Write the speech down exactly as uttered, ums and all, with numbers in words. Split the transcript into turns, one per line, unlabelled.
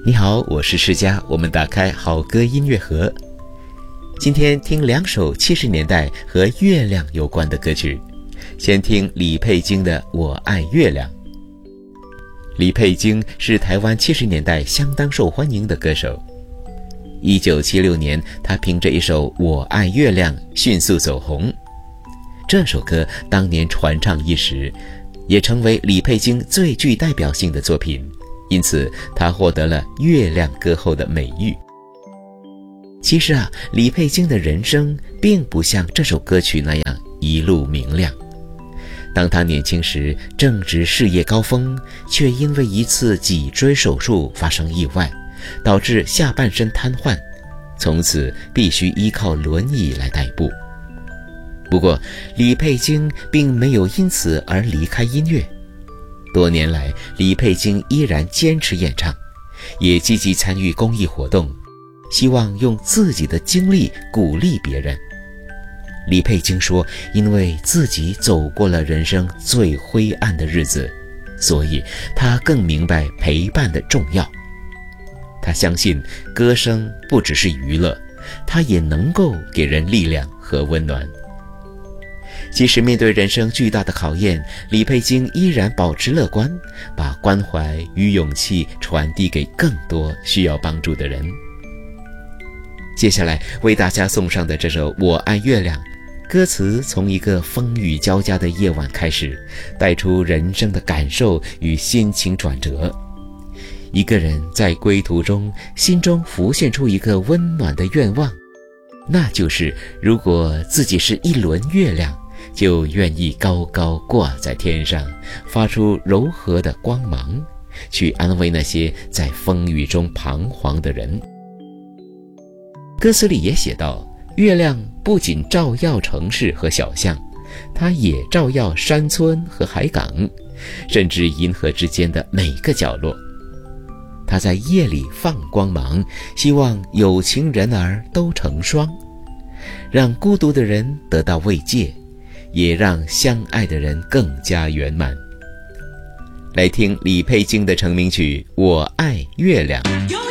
你好，我是世佳，我们打开好歌音乐盒。今天听两首七十年代和月亮有关的歌曲。先听李佩京的《我爱月亮》。李佩京是台湾七十年代相当受欢迎的歌手。一九七六年，他凭着一首《我爱月亮》迅速走红。这首歌当年传唱一时，也成为李佩京最具代表性的作品，因此他获得了月亮歌后的美誉。其实啊，李佩京的人生并不像这首歌曲那样一路明亮。当他年轻时正值事业高峰，却因为一次脊椎手术发生意外，导致下半身瘫痪，从此必须依靠轮椅来代步。不过李佩京并没有因此而离开音乐，多年来李佩京依然坚持演唱，也积极参与公益活动，希望用自己的经历鼓励别人。李佩京说，因为自己走过了人生最灰暗的日子，所以他更明白陪伴的重要。他相信歌声不只是娱乐，它也能够给人力量和温暖。即使面对人生巨大的考验，李佩京依然保持乐观，把关怀与勇气传递给更多需要帮助的人。接下来为大家送上的这首《我爱月亮》，歌词从一个风雨交加的夜晚开始，带出人生的感受与心情转折。一个人在归途中，心中浮现出一个温暖的愿望，那就是如果自己是一轮月亮，就愿意高高挂在天上，发出柔和的光芒，去安慰那些在风雨中彷徨的人。歌词里也写道，月亮不仅照耀城市和小巷，它也照耀山村和海港，甚至银河之间的每个角落。它在夜里放光芒，希望有情人儿都成双，让孤独的人得到慰藉，也让相爱的人更加圆满。来听李佩京的成名曲《我爱月亮》。